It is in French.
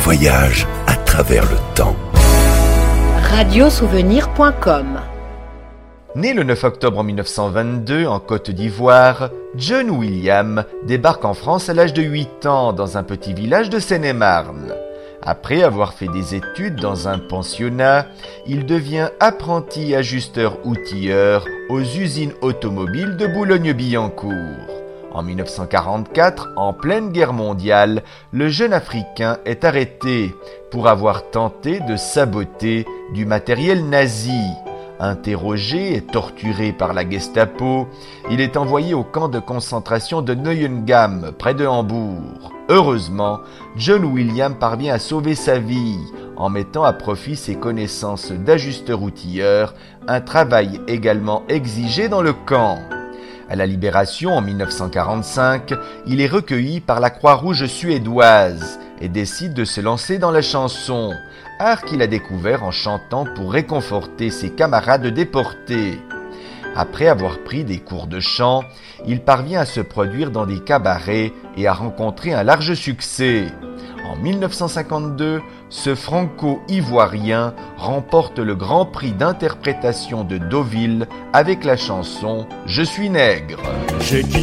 voyage à travers le temps. Radiosouvenir.com. Né le 9 octobre 1922 en Côte d'Ivoire, John William débarque en France à l'âge de 8 ans dans un petit village de Seine-et-Marne. Après avoir fait des études dans un pensionnat, il devient apprenti ajusteur-outilleur aux usines automobiles de Boulogne-Billancourt. En 1944, en pleine guerre mondiale, le jeune Africain est arrêté pour avoir tenté de saboter du matériel nazi. Interrogé et torturé par la Gestapo, il est envoyé au camp de concentration de Neuengamme, près de Hambourg. Heureusement, John William parvient à sauver sa vie en mettant à profit ses connaissances d'ajusteur-outilleur, un travail également exigé dans le camp. À la Libération en 1945, il est recueilli par la Croix-Rouge suédoise et décide de se lancer dans la chanson, art qu'il a découvert en chantant pour réconforter ses camarades déportés. Après avoir pris des cours de chant, il parvient à se produire dans des cabarets et à rencontrer un large succès. En 1952, ce franco-ivoirien remporte le Grand Prix d'interprétation de Deauville avec la chanson « Je suis nègre ». J'ai quitté